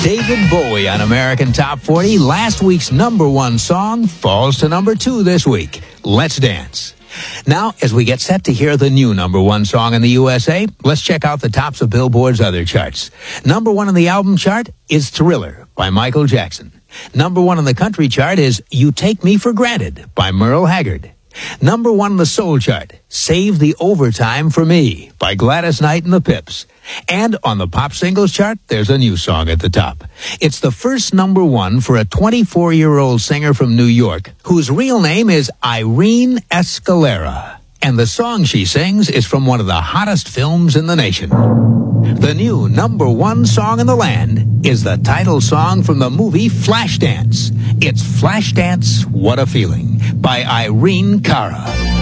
David Bowie on American Top 40. Last week's number one song falls to number 2 this week. Let's dance. Now, as we get set to hear the new number one song in the USA, let's check out the tops of Billboard's other charts. Number 1 on the album chart is Thriller by Michael Jackson. Number 1 on the country chart is You Take Me for Granted by Merle Haggard. Number 1 on the soul chart, Save the Overtime for Me by Gladys Knight and the Pips. And on the pop singles chart, there's a new song at the top. It's the first number 1 for a 24-year-old singer from New York whose real name is Irene Escalera. And the song she sings is from one of the hottest films in the nation. The new number 1 song in the land is the title song from the movie Flashdance. It's Flashdance, What a Feeling by Irene Cara.